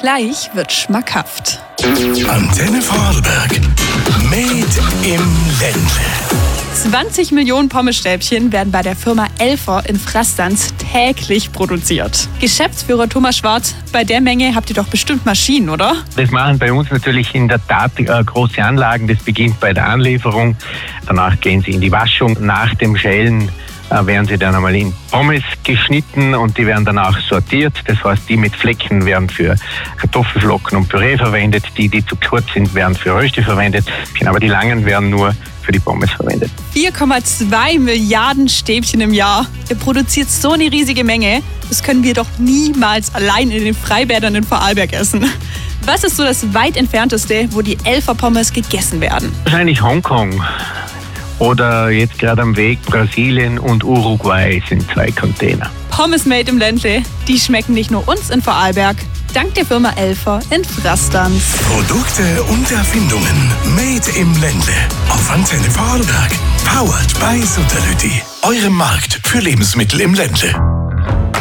Gleich wird schmackhaft. Antenne Vorarlberg. Made im Ländle. 20 Millionen Pommesstäbchen werden bei der Firma Elfer in Frastanz täglich produziert. Geschäftsführer Thomas Schwarz, bei der Menge habt ihr doch bestimmt Maschinen, oder? Das machen bei uns natürlich in der Tat große Anlagen. Das beginnt bei der Anlieferung. Danach gehen sie in die Waschung. Nach dem Schälen werden sie dann einmal in Pommes geschnitten und die werden danach sortiert. Das heißt, die mit Flecken werden für Kartoffelflocken und Püree verwendet. Die zu kurz sind, werden für Rösti verwendet. Aber die langen werden nur für die Pommes verwendet. 4,2 Milliarden Stäbchen im Jahr. Ihr produziert so eine riesige Menge. Das können wir doch niemals allein in den Freibädern in Vorarlberg essen. Was ist so das weit entfernteste, wo die Elfer Pommes gegessen werden? Wahrscheinlich Hongkong. Oder jetzt gerade am Weg Brasilien und Uruguay sind 2 Container. Pommes made im Ländle, die schmecken nicht nur uns in Vorarlberg, dank der Firma Elfer in Frastanz. Produkte und Erfindungen made im Ländle. Auf Antenne Vorarlberg. Powered by Sutterlütti. Eurem Markt für Lebensmittel im Ländle.